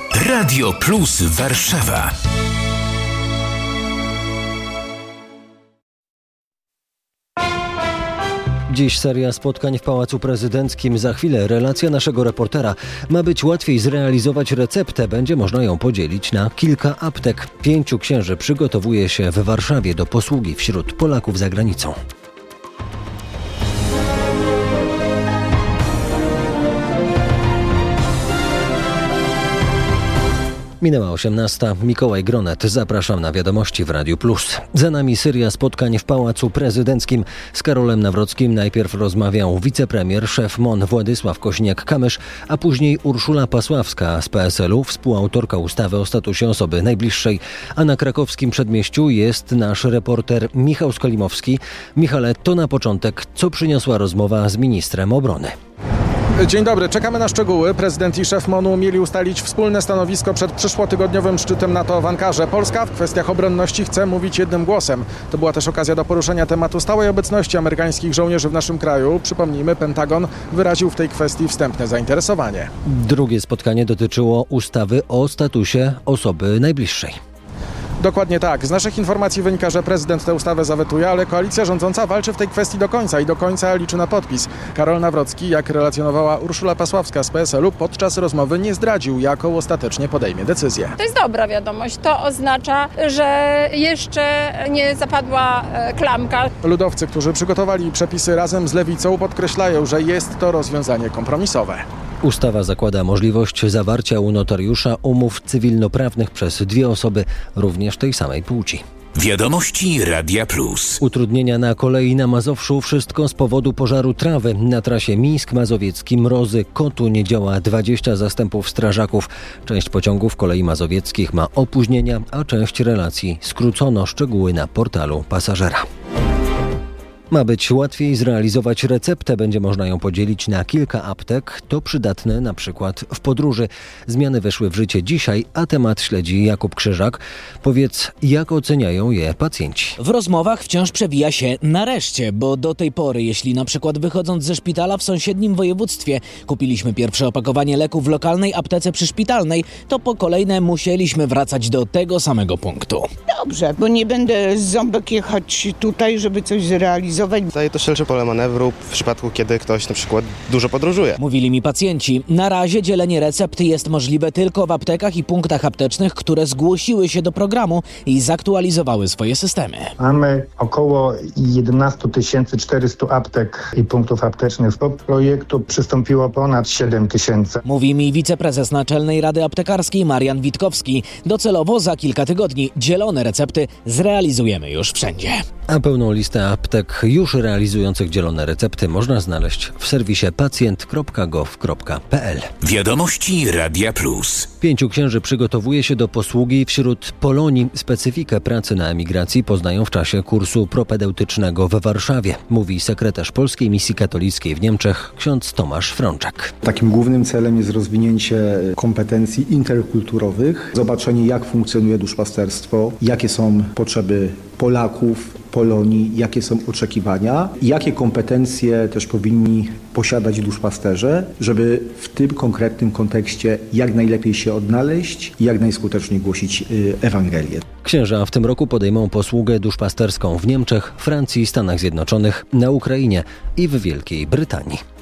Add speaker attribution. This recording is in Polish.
Speaker 1: Radio Plus Warszawa.
Speaker 2: Dziś seria spotkań w Pałacu Prezydenckim. Za chwilę relacja naszego reportera. Ma być łatwiej zrealizować receptę. Będzie można ją podzielić na kilka aptek. 5 księży przygotowuje się w Warszawie do posługi wśród Polaków za granicą. Minęła 18. Mikołaj Gronet. Zapraszam na wiadomości w Radiu Plus. Za nami seria spotkań w Pałacu Prezydenckim. Z Karolem Nawrockim najpierw rozmawiał wicepremier, szef MON Władysław Kosiniak-Kamysz, a później Urszula Pasławska z PSL-u, współautorka ustawy o statusie osoby najbliższej. A na krakowskim przedmieściu jest nasz reporter Michał Skolimowski. Michale, to na początek, co przyniosła rozmowa z ministrem obrony?
Speaker 3: Dzień dobry, czekamy na szczegóły. Prezydent i szef MON-u mieli ustalić wspólne stanowisko przed przyszłotygodniowym szczytem NATO w Ankarze. Polska w kwestiach obronności chce mówić jednym głosem. To była też okazja do poruszenia tematu stałej obecności amerykańskich żołnierzy w naszym kraju. Przypomnijmy, Pentagon wyraził w tej kwestii wstępne zainteresowanie.
Speaker 2: Drugie spotkanie dotyczyło ustawy o statusie osoby najbliższej.
Speaker 3: Dokładnie tak. Z naszych informacji wynika, że prezydent tę ustawę zawetuje, ale koalicja rządząca walczy w tej kwestii do końca i do końca liczy na podpis. Karol Nawrocki, jak relacjonowała Urszula Pasławska z PSL-u, podczas rozmowy nie zdradził, jaką ostatecznie podejmie decyzję.
Speaker 4: To jest dobra wiadomość. To oznacza, że jeszcze nie zapadła klamka.
Speaker 3: Ludowcy, którzy przygotowali przepisy razem z Lewicą, podkreślają, że jest to rozwiązanie kompromisowe.
Speaker 2: Ustawa zakłada możliwość zawarcia u notariusza umów cywilnoprawnych przez 2 osoby, również tej samej płci.
Speaker 1: Wiadomości Radia Plus.
Speaker 2: Utrudnienia na kolei na Mazowszu. Wszystko z powodu pożaru trawy. Na trasie Mińsk Mazowiecki Mrozy Kotuń nie działa 20 zastępów strażaków. Część pociągów kolei mazowieckich ma opóźnienia, a część relacji skrócono. Szczegóły na portalu pasażera. Ma być łatwiej zrealizować receptę, będzie można ją podzielić na kilka aptek. To przydatne na przykład w podróży. Zmiany weszły w życie dzisiaj, a temat śledzi Jakub Krzyżak. Powiedz, jak oceniają je pacjenci?
Speaker 5: W rozmowach wciąż przewija się nareszcie, bo do tej pory, jeśli na przykład wychodząc ze szpitala w sąsiednim województwie kupiliśmy pierwsze opakowanie leku w lokalnej aptece przyszpitalnej, to po kolejne musieliśmy wracać do tego samego punktu.
Speaker 6: Dobrze, bo nie będę z ząbek jechać tutaj, żeby coś zrealizować.
Speaker 7: Daje to szersze pole manewru w przypadku, kiedy ktoś na przykład dużo podróżuje.
Speaker 5: Mówili mi pacjenci. Na razie dzielenie recept jest możliwe tylko w aptekach i punktach aptecznych, które zgłosiły się do programu i zaktualizowały swoje systemy.
Speaker 8: Mamy około 11 400 aptek i punktów aptecznych. Do projektu przystąpiło ponad 7 000.
Speaker 5: Mówi mi wiceprezes Naczelnej Rady Aptekarskiej Marian Witkowski. Docelowo za kilka tygodni dzielone recepty zrealizujemy już wszędzie.
Speaker 2: A pełną listę aptek już realizujących dzielone recepty można znaleźć w serwisie pacjent.gov.pl.
Speaker 1: Wiadomości Radia Plus.
Speaker 2: 5 księży przygotowuje się do posługi wśród Polonii. Specyfikę pracy na emigracji poznają w czasie kursu propedeutycznego w Warszawie, mówi sekretarz Polskiej Misji Katolickiej w Niemczech ksiądz Tomasz Frączek.
Speaker 9: Takim głównym celem jest rozwinięcie kompetencji interkulturowych, zobaczenie, jak funkcjonuje duszpasterstwo, jakie są potrzeby Polaków, Polonii, jakie są oczekiwania i jakie kompetencje też powinni posiadać duszpasterze, żeby w tym konkretnym kontekście jak najlepiej się odnaleźć i jak najskuteczniej głosić Ewangelię.
Speaker 2: Księża w tym roku podejmą posługę duszpasterską w Niemczech, Francji, Stanach Zjednoczonych, na Ukrainie i w Wielkiej Brytanii.